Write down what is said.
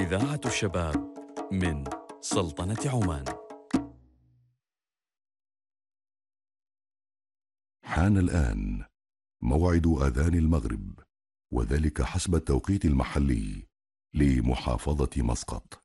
إذاعة الشباب من سلطنة عمان. حان الآن موعد آذان المغرب، وذلك حسب التوقيت المحلي لمحافظة مسقط.